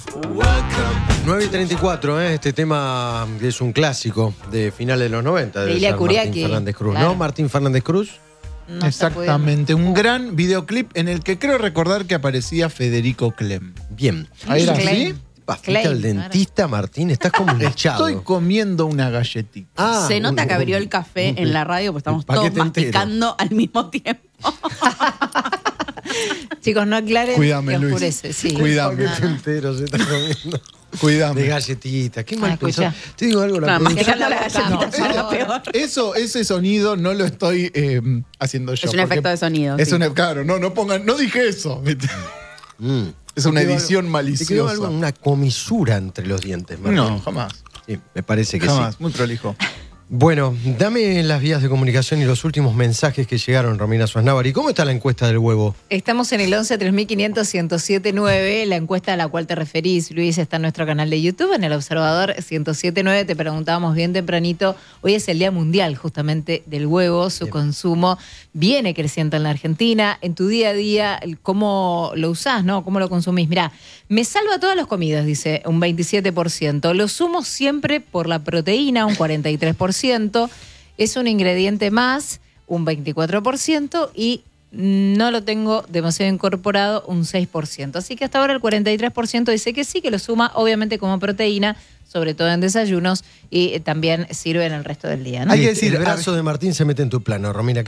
9:34, este tema es un clásico de finales de los 90. De Ilia Kuriaki. Martín Fernández Cruz, Claro. ¿no? Martín Fernández Cruz. No Exactamente, un gran videoclip en el que creo recordar que aparecía Federico Clem. Bien. ¿Ahí era Clem. así? Vas Clay, al dentista, Martín, estás como un hinchado. Estoy comiendo una galletita. Ah, Se nota que abrió el café en la radio porque estamos todos paquete entero. masticando al mismo tiempo. Chicos, no aclaren Cuídame, que Luis. oscurece. Sí. Cuídame. Paquete entero se está comiendo. Cuídame. De galletitas. Qué mal escucha. pensado. Te digo algo, la No, producción- masticando la galletita suena peor. Ese sonido no lo estoy haciendo yo. Es un porque efecto de sonido. Es sí. claro, no pongan, no dije eso. Es una Te quedó edición algo- maliciosa. Te quedó algo, una comisura entre los dientes, Martín. No, jamás. Sí, me parece que Jamás. sí. Muy prolijo. Bueno, dame las vías de comunicación y los últimos mensajes que llegaron, Romina Suárez. ¿Cómo está la encuesta del huevo? Estamos en el 11 3500 1079, la encuesta a la cual te referís, Luis, está en nuestro canal de YouTube, en El Observador 1079. Te preguntábamos bien tempranito, hoy es el Día Mundial justamente del huevo, su consumo viene creciendo en la Argentina. En tu día a día, ¿cómo lo usás, no? ¿Cómo lo consumís? Mirá, me salva todas las comidas, dice un 27%. Lo sumo siempre por la proteína, un 43%. Es un ingrediente más, un 24%, y no lo tengo demasiado incorporado, un 6%. Así que hasta ahora el 43% dice que sí, que lo suma obviamente como proteína, sobre todo en desayunos, y también sirve en el resto del día, ¿no? Hay que El decir, brazo de Martín se mete en tu plano, Romina.